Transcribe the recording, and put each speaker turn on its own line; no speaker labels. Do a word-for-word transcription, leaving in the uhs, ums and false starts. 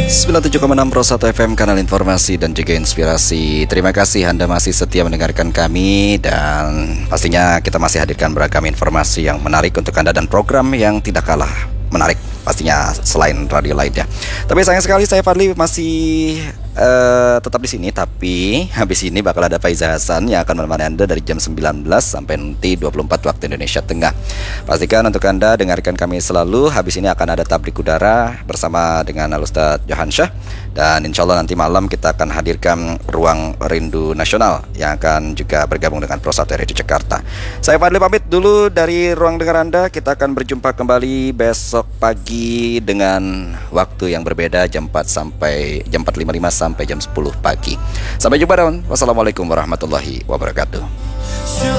sembilan puluh tujuh koma enam Pro satu F M, kanal informasi dan juga inspirasi. Terima kasih Anda masih setia mendengarkan kami, dan pastinya kita masih hadirkan beragam informasi yang menarik untuk Anda dan program yang tidak kalah menarik pastinya selain radio lainnya. Tapi sayang sekali saya Fadli masih uh, tetap di sini, tapi habis ini bakal ada Faiza Hasan yang akan menemani Anda dari jam sembilan belas sampai nanti dua puluh empat waktu Indonesia Tengah. Pastikan untuk Anda dengarkan kami selalu. Habis ini akan ada tablik udara bersama dengan Al-Ustadz Johansyah, dan insya Allah nanti malam kita akan hadirkan Ruang Rindu Nasional yang akan juga bergabung dengan Pro satu R I di Jakarta. Saya Fadli pamit dulu dari ruang dengar Anda. Kita akan berjumpa kembali besok pagi dengan waktu yang berbeda, jam empat sampai jam empat lima puluh lima sampai jam sepuluh pagi. Sampai jumpa, dan wassalamualaikum warahmatullahi wabarakatuh.